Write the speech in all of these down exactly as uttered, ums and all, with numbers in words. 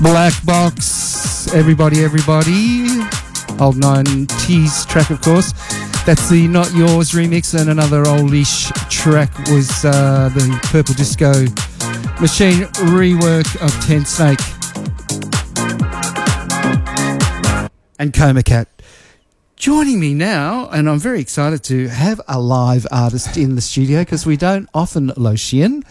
Black Box, everybody, everybody. Old nineties track, of course. That's the Not Yours remix, and another oldish track was uh, the Purple Disco Machine rework of Ten Snake and Coma Cat. Joining me now, and I'm very excited to have a live artist in the studio because we don't often, Lotion.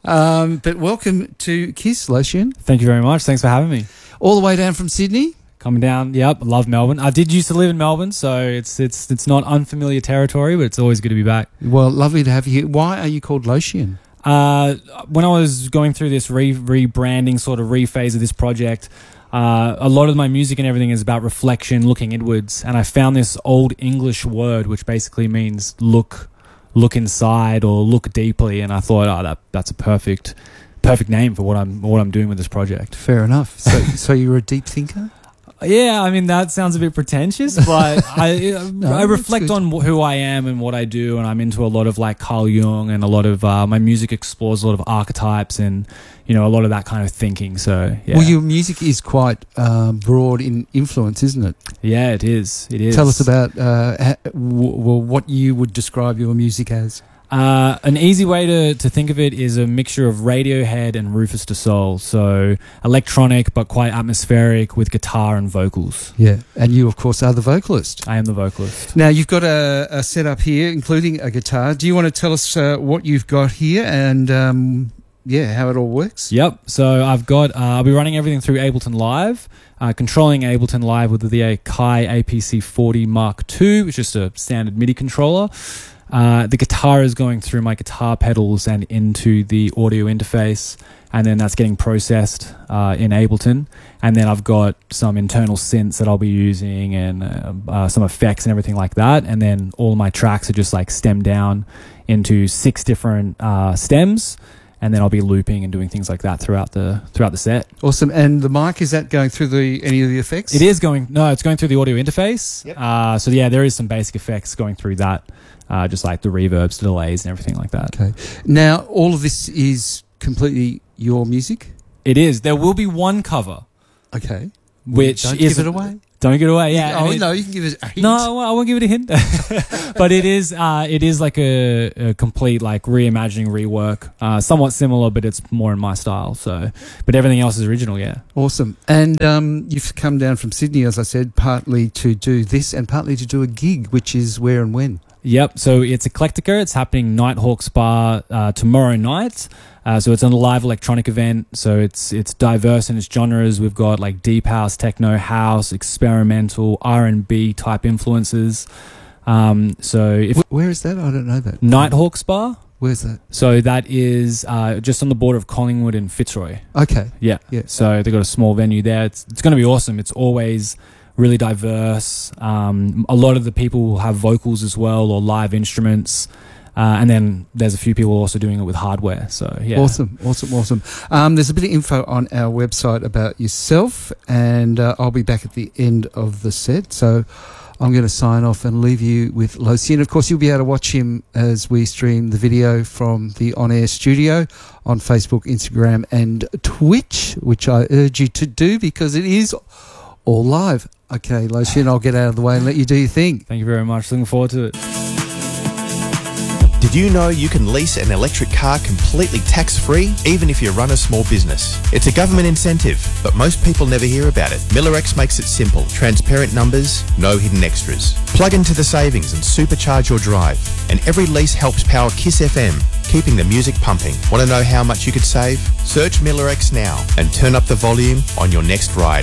Um, but welcome to Kiss, Lotion. Thank you very much. Thanks for having me. All the way down from Sydney? Coming down, yep. I love Melbourne. I did used to live in Melbourne, so it's it's it's not unfamiliar territory, but it's always good to be back. Well, lovely to have you here. Why are you called Lotion? Uh, when I was going through this re- rebranding sort of rephase of this project, uh, a lot of my music and everything is about reflection, looking inwards, and I found this old English word which basically means look look inside or look deeply, and I thought, oh, that that's a perfect perfect name for what I'm what I'm doing with this project. Fair enough. So so you're a deep thinker? Yeah, I mean, that sounds a bit pretentious, but I no, I reflect on who I am and what I do, and I'm into a lot of like Carl Jung, and a lot of uh, my music explores a lot of archetypes and, you know, a lot of that kind of thinking. So, yeah. Well, your music is quite uh, broad in influence, isn't it? Yeah, it is. It is. Tell us about uh, ha- w- well, what you would describe your music as. Uh, an easy way to, to think of it is a mixture of Radiohead and Rufus Du Sol. So electronic, but quite atmospheric with guitar and vocals. Yeah, and you, of course, are the vocalist. I am the vocalist. Now, you've got a, a setup here, including a guitar. Do you want to tell us uh, what you've got here and, um, yeah, how it all works? Yep. So I've got, uh, I'll be running everything through Ableton Live, uh, controlling Ableton Live with the Akai A P C forty Mark two, which is just a standard MIDI controller. Uh, the guitar is going through my guitar pedals and into the audio interface, and then that's getting processed uh, in Ableton. And then I've got some internal synths that I'll be using, and uh, uh, some effects and everything like that. And then all my tracks are just like stemmed down into six different uh, stems, and then I'll be looping and doing things like that throughout the throughout the set. Awesome. And the mic, is that going through the any of the effects? It is going. No, it's going through the audio interface. Yep. Uh, so yeah, there is some basic effects going through that. Uh, just like the reverbs, delays, and everything like that. Okay. Now, all of this is completely your music? It is. There will be one cover. Okay. Which Don't is give it away. Don't give it away. Yeah. Oh, it, no, you can give it a hint. No, I won't give it a hint. But it is. Uh, it is like a, a complete like reimagining, rework. Uh, somewhat similar, but it's more in my style. So, but everything else is original. Yeah. Awesome. And um, you've come down from Sydney, as I said, partly to do this and partly to do a gig, which is where and when. Yep, so it's Eclectica. It's happening Nighthawk Bar uh, tomorrow night. Uh, so it's a live electronic event. So it's it's diverse in its genres. We've got like deep house, techno house, experimental, R and B type influences. Um, so if where is that? I don't know that. Nighthawk Bar. Where's that? So that is uh, just on the border of Collingwood and Fitzroy. Okay. Yeah. Yeah. So they've got a small venue there. It's it's going to be awesome. It's always really diverse. Um, a lot of the people will have vocals as well, or live instruments. Uh, and then there's a few people also doing it with hardware. So, yeah. Awesome, awesome, awesome. Um, there's a bit of info on our website about yourself, and uh, I'll be back at the end of the set. So I'm going to sign off and leave you with Loci. Of course, you'll be able to watch him as we stream the video from the on-air studio on Facebook, Instagram, and Twitch, which I urge you to do because it is all live. Okay, Lotion, I'll get out of the way and let you do your thing. Thank you very much. Looking forward to it. Did you know you can lease an electric car completely tax-free, even if you run a small business? It's a government incentive, but most people never hear about it. Millerex makes it simple. Transparent numbers, no hidden extras. Plug into the savings and supercharge your drive. And every lease helps power Kiss F M, keeping the music pumping. Want to know how much you could save? Search Millerex now and turn up the volume on your next ride.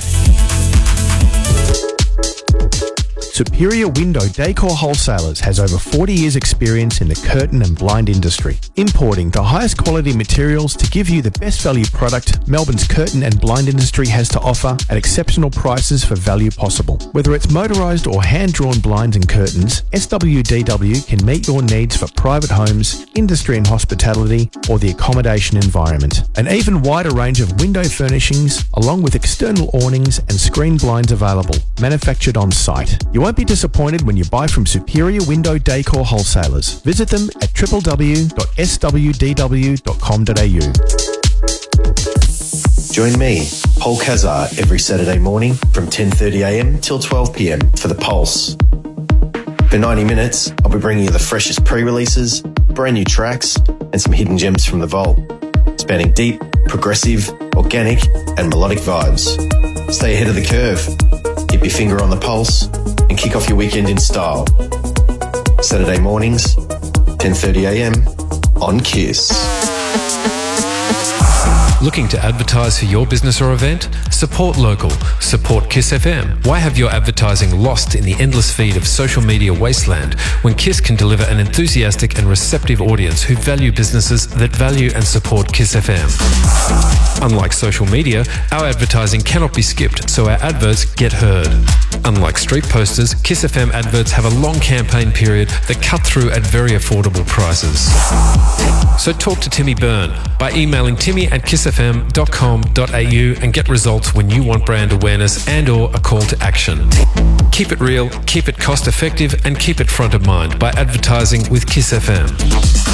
Superior Window Decor Wholesalers has over forty years experience in the curtain and blind industry, importing the highest quality materials to give you the best value product Melbourne's curtain and blind industry has to offer at exceptional prices for value possible. Whether it's motorised or hand-drawn blinds and curtains, S W D W can meet your needs for private homes, industry and hospitality, or the accommodation environment. An even wider range of window furnishings, along with external awnings and screen blinds available, manufactured on site. You won't be disappointed when you buy from Superior Window Decor Wholesalers. Visit them at w w w dot s w d w dot com dot a u. Join me, Paul Kazar every Saturday morning from ten thirty a m till twelve p m for The Pulse. For ninety minutes, I'll be bringing you the freshest pre-releases, brand new tracks, and some hidden gems from the vault, spanning deep, progressive, organic, and melodic vibes. Stay ahead of the curve, keep your finger on the pulse, and kick off your weekend in style. Saturday mornings, ten thirty a m on Kiss. Looking to advertise for your business or event? Support local. Support Kiss F M. Why have your advertising lost in the endless feed of social media wasteland when Kiss can deliver an enthusiastic and receptive audience who value businesses that value and support Kiss F M? Unlike social media, our advertising cannot be skipped, so our adverts get heard. Unlike street posters, Kiss F M adverts have a long campaign period that cut through at very affordable prices. So talk to Timmy Byrne by emailing timmy at kiss f m dot com dot a u and get results when you want brand awareness and or a call to action. Keep it real, keep it cost effective, and keep it front of mind by advertising with Kiss F M.